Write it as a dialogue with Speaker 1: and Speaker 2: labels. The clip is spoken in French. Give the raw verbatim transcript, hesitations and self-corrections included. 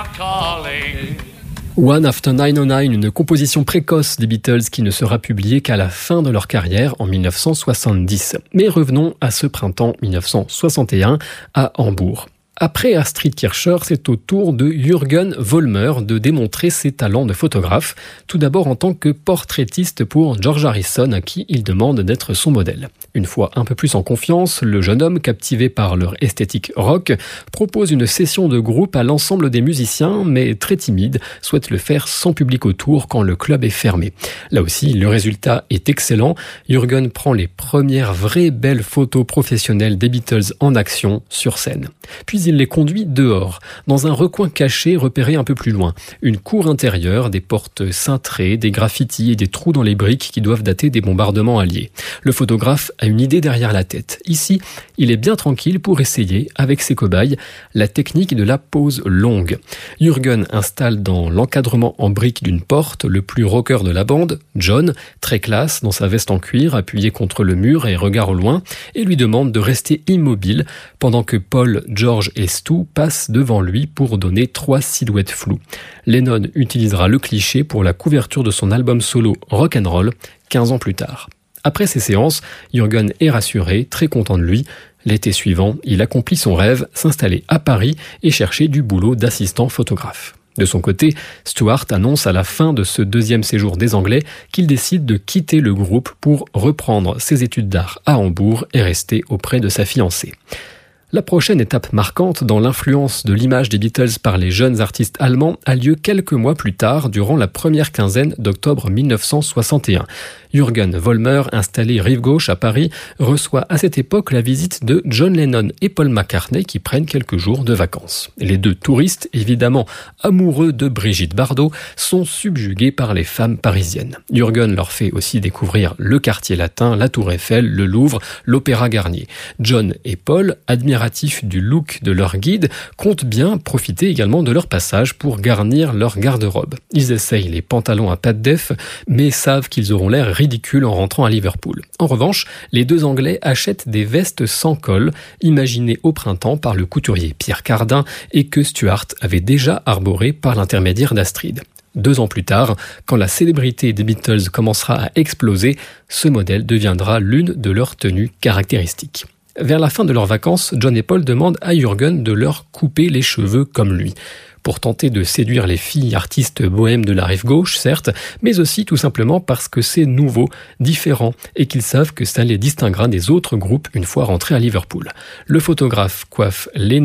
Speaker 1: One After neuf cent neuf, une composition précoce des Beatles qui ne sera publiée qu'à la fin de leur carrière en dix-neuf cent soixante-dix. Mais revenons à ce printemps dix-neuf cent soixante et un à Hambourg. Après Astrid Kirchherr, c'est au tour de Jürgen Vollmer de démontrer ses talents de photographe, tout d'abord en tant que portraitiste pour George Harrison, à qui il demande d'être son modèle. Une fois un peu plus en confiance, le jeune homme, captivé par leur esthétique rock, propose une session de groupe à l'ensemble des musiciens, mais très timide, souhaite le faire sans public autour quand le club est fermé. Là aussi, le résultat est excellent. Jürgen prend les premières vraies belles photos professionnelles des Beatles en action sur scène. Puis il les conduit dehors, dans un recoin caché repéré un peu plus loin. Une cour intérieure, des portes cintrées, des graffitis et des trous dans les briques qui doivent dater des bombardements alliés. Le photographe a une idée derrière la tête. Ici, il est bien tranquille pour essayer, avec ses cobayes, la technique de la pose longue. Jürgen installe dans l'encadrement en briques d'une porte le plus rocker de la bande, John, très classe dans sa veste en cuir, appuyé contre le mur et regard au loin, et lui demande de rester immobile pendant que Paul, George et Stu passent devant lui pour donner trois silhouettes floues. Lennon utilisera le cliché pour la couverture de son album solo Rock'n'Roll, quinze ans plus tard. Après ces séances, Jürgen est rassuré, très content de lui. L'été suivant, il accomplit son rêve, s'installer à Paris et chercher du boulot d'assistant photographe. De son côté, Stuart annonce à la fin de ce deuxième séjour des Anglais qu'il décide de quitter le groupe pour reprendre ses études d'art à Hambourg et rester auprès de sa fiancée. La prochaine étape marquante dans l'influence de l'image des Beatles par les jeunes artistes allemands a lieu quelques mois plus tard, durant la première quinzaine d'octobre dix-neuf cent soixante et un. Jürgen Vollmer, installé rive gauche à Paris, reçoit à cette époque la visite de John Lennon et Paul McCartney qui prennent quelques jours de vacances. Les deux touristes, évidemment amoureux de Brigitte Bardot, sont subjugués par les femmes parisiennes. Jürgen leur fait aussi découvrir le quartier latin, la Tour Eiffel, le Louvre, l'Opéra Garnier. John et Paul, admiratifs du look de leur guide, comptent bien profiter également de leur passage pour garnir leur garde-robe. Ils essayent les pantalons à pattes d'Ef, mais savent qu'ils auront l'air ridicule en rentrant à Liverpool. En revanche, les deux Anglais achètent des vestes sans col, imaginées au printemps par le couturier Pierre Cardin et que Stuart avait déjà arboré par l'intermédiaire d'Astrid. Deux ans plus tard, quand la célébrité des Beatles commencera à exploser, ce modèle deviendra l'une de leurs tenues caractéristiques. Vers la fin de leurs vacances, John et Paul demandent à Jürgen de leur couper les cheveux comme lui. Pour tenter de séduire les filles artistes bohèmes de la rive gauche, certes, mais aussi tout simplement parce que c'est nouveau, différent, et qu'ils savent que ça les distinguera des autres groupes une fois rentrés à Liverpool. Le photographe coiffe Lennon